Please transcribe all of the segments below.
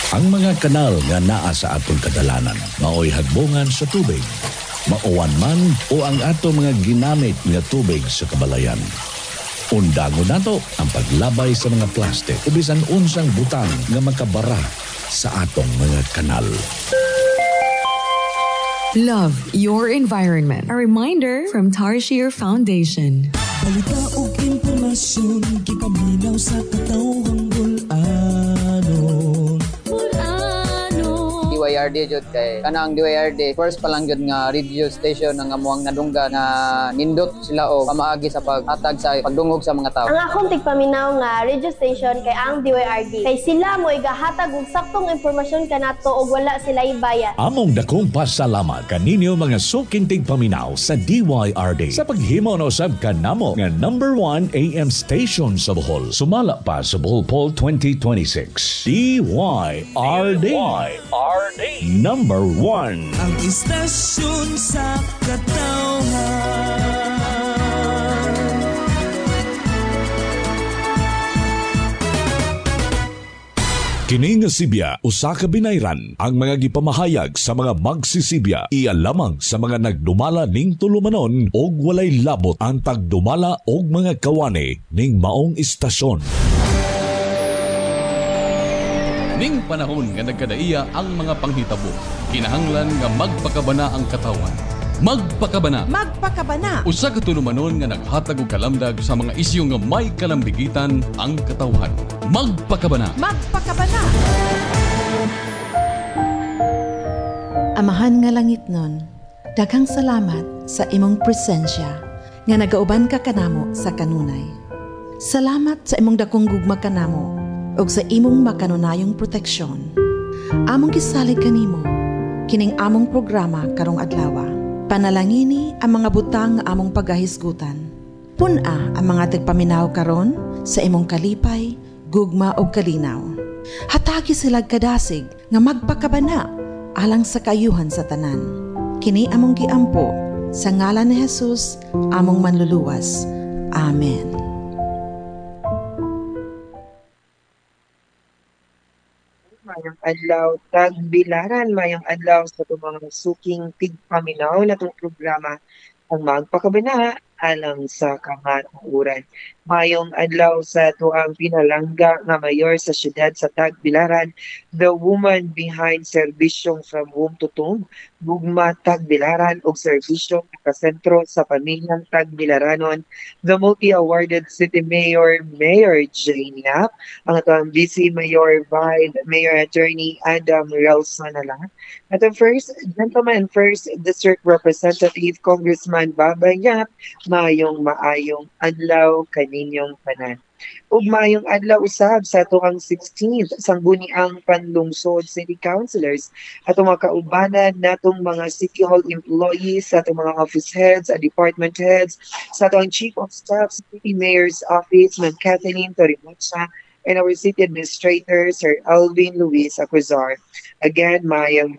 Ang mga kanal nga naa sa atong kadalanan maoy hagbungan sa tubig, mauwan man o ang ato mga ginamit nga tubig sa kabalayan. Undangon nato ang paglabay sa mga plastic o bisan unsang butang nga makabara sa atong mga kanal. Love your environment. A reminder from Tarshir Foundation. Balita og impormasyon gipaminaw sa katawhang bul-anon. DYRD jud kay kanang DYRD first pa lang jud nga radio station nga amuang nadungga nga nindot sila og pamaagi sa paghatag sa pagdungog sa mga tao. Ang akong tigpaminaw nga radio station kay ang DYRD kay sila mo igahatag og saktong impormasyon kanato og wala sila ibayad. Among dakong pasalamat kaninyo mga suking tigpaminaw sa DYRD sa paghimo na usab kanamo nga number 1 AM station sa Bohol. Sumala pa sa Bohol Poll 2026. DYRD. Number 1. Ang istasyon sa katawhan. Kini nga Sibya, usa ka binayran ang mga gipamahayag sa mga magsisibya iya lamang sa mga nagdumala ning tulumanon og walay labot ang tagdumala og mga kawani ning maong istasyon. Ning panahon nga nagkadaiya ang mga panghitabo, kinahanglan nga magpakabana ang katawan. Magpakabana. Magpakabana. Usa ka tulumanon nga naghatag og kalamdag sa mga isyu nga may kalambigitan ang katawhan. Magpakabana. Magpakabana. Amahan nga langit nun, daghang salamat sa imong presensya nga nagauban ka kanamo sa kanunay. Salamat sa imong dakong gugma kanamo ug sa imong makanunayong proteksyon. Among gisalig kanimo kining among programa karong adlaw. Panalangini ang mga butang nga among pagahisgutan. Puna ang mga tigpaminaw karon sa imong kalipay, gugma ug kalinaw. Hatagi sila kadasig nga magpakabana alang sa kayuhan sa tanan. Kini among giampo sa ngalan ni Jesus, among manluluwas. Amen. Mayang adlaw tagbilaran, mayang adlaw sa mga suking tigpaminaw na itong programa ang magpakabana alang sa kamatuoran. Mayong adlaw sa tuang pinalangga nga mayor sa siyudad sa Tagbilaran, the woman behind serbisyong from womb to tomb, gugma Tagbilaran og serbisyong nakasentro sa pamilyang Tagbilaranon, the multi-awarded city mayor, Mayor Jane Yap, ang atong vice mayor, Mayor Attorney Adam Ralsanala, at ang first gentleman, first district representative, Congressman Babay Yap, maayong adlaw kaninyong tanan. Ug maayong adlaw usab sa tuang 16th sangguniang panlungsod city councilors atong mga kaubanan natong mga city hall employees, sa atong mga office heads, department heads, sa atong chief of staff, city mayor's office, Ms. Kathleen Torimosa, and our city administrator, Sir Alvin Luis Acuzar. Again, maayong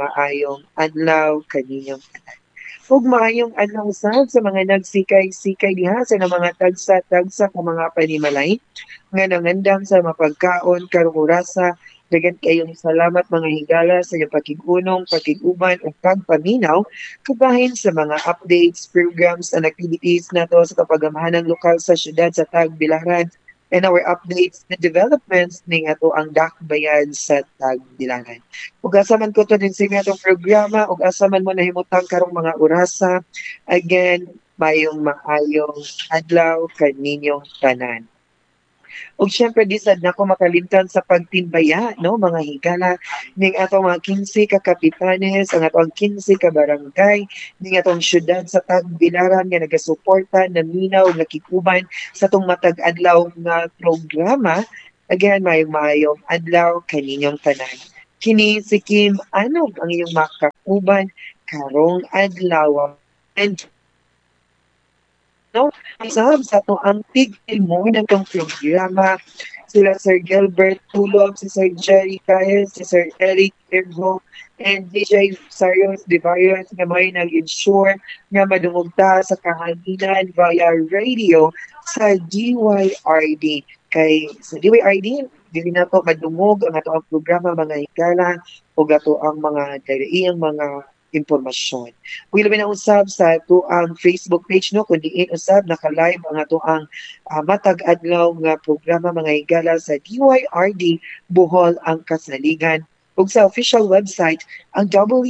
adlaw kaninyong tanan. Ug maayong adlaw usab sa mga nagsikay-sikay diha sa mga tagsa-tagsa ka mga panimalay nga nangandam sa mapagkaon karong orasa. Dagan kayong salamat mga higala sa inyong pakig-unong, pakig-uban ug pagpaminaw kabahin sa mga updates, programs and activities nato sa kapagamahanang lokal sa syudad sa Tagbilaran and our updates and developments ning ato ang dakbayan sa Tagbilaran. Ug asaman ko to din sa atong programa ug asaman mo nahimutang karong mga orasa. Again, maayong adlaw kaninyong tanan. Ug syempre di sad nako makalimtan sa pagtimbaya no mga higala ning atong mga 15 ka kapitanes, ang atong 15 ka barangay ning atong syudad sa Tagbilaran nga nagasuporta na minaw ug nakikuban sa tong matag adlaw nga programa. Again, maayong adlaw kaninyong tanan. Kini si Kim Anog ang iyong makakuban karong adlaw. And no, sahab sa itong antig mo ng itong programa, sila Sir Gilbert Tulog, si Sir Jerry Caes, si Sir Eric Ergo, and DJ Sarios Devarios nga may nag-ensure nga madungugta sa kahanginan via radio sa DYRD. Kay sa DYRD, dili na to madungog ang ato ang programa mga higala o ato ang mga iyang mga impormasyon. Kung ilabi na usab sa ato ang Facebook page no, kundi usab naka-live ang ato ang matag adlaw nga programa mga higala sa DYRD Bohol ang Kasaligan ug sa official website ang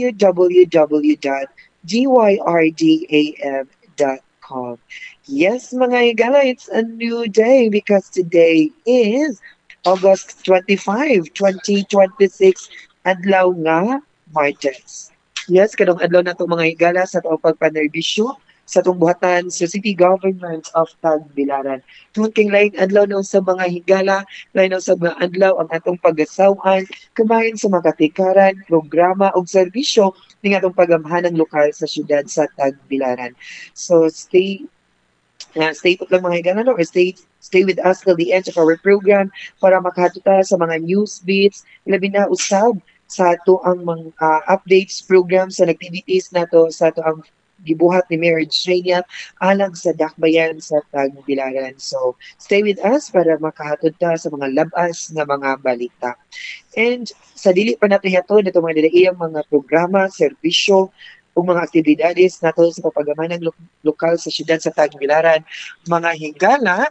www.gyrdam.com. Yes, mga higala, it's a new day because today is August 25, 2026, adlaw nga Martes. Yes, kadong adlaw na itong mga higala sa itong pagpanerbisyo sa itong buhatan sa City Government of Tagbilaran. Tungkol king lain adlaw na sa mga higala, lain sa mga adlaw ang atong pag-asawan, kamahin sa mga katikaran, programa o serbisyo ng atong pagamhanang lokal sa syudad sa Tagbilaran. So stay put lang mga higala, no? Or stay with us till the end of our program para makahatuta sa mga news beats, labi na usab sa ato ang mga updates programs sa activities nato sa ato ang gibuhat ni Mayor Jania alang sa dakbayan sa Tagbilaran. So, stay with us para makahatod ta sa mga labas nga mga balita. And sa dili pa nato yato nato mga dalaiyang mga programa, serbisyo o mga aktibidades nato sa papagamanang lokal sa siyudad sa Tagbilaran. Mga higala,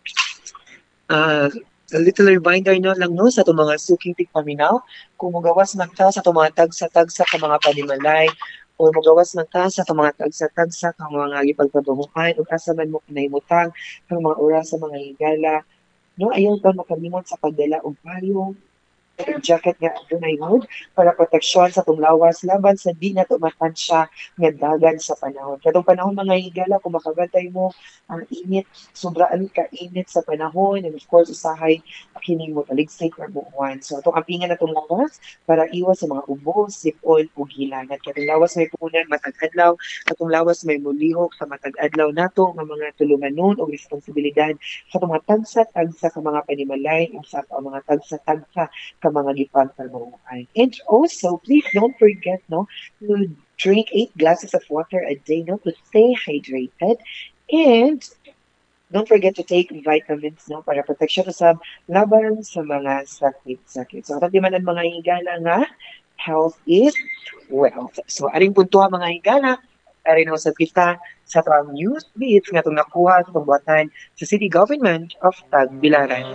a little reminder no lang no sa itong mga suking tigpaminaw, kung magawas ng ta sa itong mga tagsa-tagsa ka mga panimalay, o magawas ng ta sa itong mga tagsa-tagsa ka mga ipagpabuhukan, o asa man mo kinahimutang kang mga oras sa mga higala, no, ayaw ito makalimot sa pagdala o payong, jacket nga dunay hood para proteksyon sa itong lawas laban sa di na ito matansya nga dagan sa panahon. Katong panahon mga higala, kung makabantay mo ang init, sobraan ka init sa panahon, and of course usahay kining mo taligsik or buuan. So itong ampingan na itong lawas para iwas sa mga ubos, sipon o gilangat. Katong lawas may punan matag-adlaw, katong lawas may mulihok sa matag-adlaw nato nga mga tulunganon o responsibilidad sa mga tagsa-tagsa ka mga panimalay o sa mga tagsa-tagsa ka mga gipagtrabahoan. And also, please don't forget no to drink 8 glasses of water a day no to stay hydrated. And don't forget to take vitamins no para protection sa laban sa mga sakit-sakit. So ato man ang mga higala nga health is wealth. So aring puntuha mga higala, aring sa kita sa atong news beats nga itong nakuha sa pambuatan sa City Government of Tagbilaran.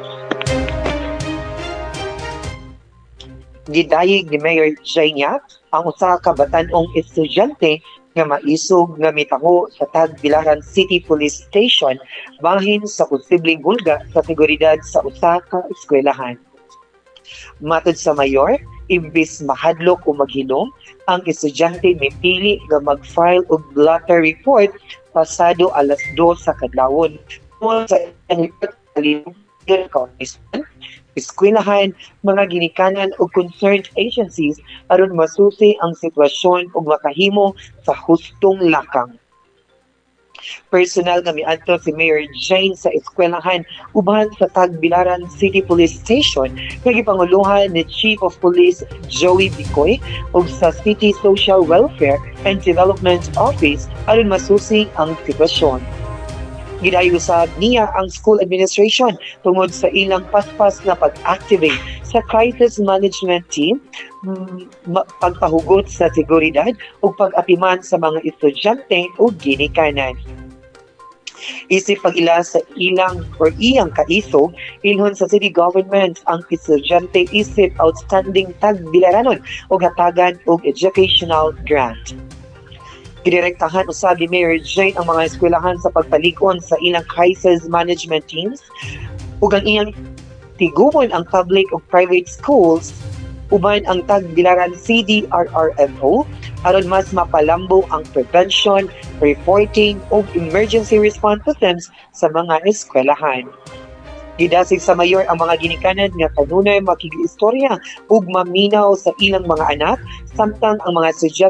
Gidayeg ni Mayor Jania ang usa ka batanong estudyante nga maisog nga mitaho sa Tagbilaran City Police Station bahin sa posibleng hulga sa seguridad sa usa ka eskwelahan. Matod sa mayor, imbis mahadlok o maghinom, ang estudyante mipili nga mag-file og blotter report pasado alas 2 sa kadlawon. Sa eskwelahan, mga ginikanan o concerned agencies aron masusi ang sitwasyon ug makahimo sa hustong lakang. Personal nga miadto si Mayor Jane sa eskwelahan uban sa Tagbilaran City Police Station nga gipanguluhan ni Chief of Police Joey Bicoy ug sa City Social Welfare and Development Office aron masusi ang sitwasyon. Gidayusab niya ang school administration tungod sa ilang paspas na pag-activate sa crisis management team, pagpahugot sa seguridad ug pag-apiman sa mga estudyante ug ginikanan. Isip pag-ila sa iyang kaisog, ilhon sa city government ang estudyante isip outstanding Tagbilaranon ug hatagan og educational grant. Gidirektahan usab ni Mayor Jane ang mga eskwelahan sa pagpalig-on sa ilang crisis management teams ug ang iyang tigumon ang public ug private schools uban ang Tagbilaran CDRRMO aron mas mapalambo ang prevention, reporting ug emergency response systems sa mga eskwelahan. Gidasig sa mayor ang mga ginikanan nga kanunay makigistorya ug maminaw sa ilang mga anak samtang ang mga estudyante